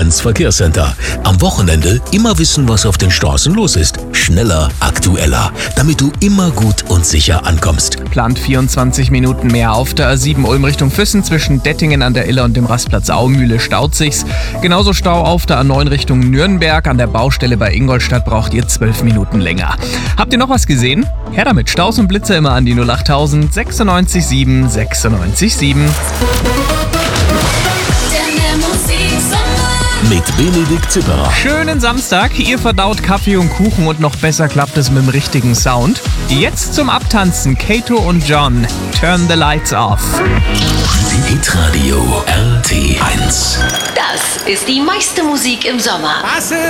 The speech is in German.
A1 Verkehrscenter. Am Wochenende immer wissen, was auf den Straßen los ist. Schneller, aktueller, damit du immer gut und sicher ankommst. Plant 24 Minuten mehr auf der A7 Ulm Richtung Füssen. Zwischen Dettingen an der Iller und dem Rastplatz Aumühle staut sich's. Genauso Stau auf der A9 Richtung Nürnberg. An der Baustelle bei Ingolstadt braucht ihr 12 Minuten länger. Habt ihr noch was gesehen? Her damit, Staus und Blitze immer an die 08000 96 7 96 7. Mit Benedikt Zipperer. Schönen Samstag, ihr verdaut Kaffee und Kuchen und noch besser klappt es mit dem richtigen Sound. Jetzt zum Abtanzen, Kato und John, Turn the Lights Off. Hitradio RT1. Das ist die meiste Musik im Sommer.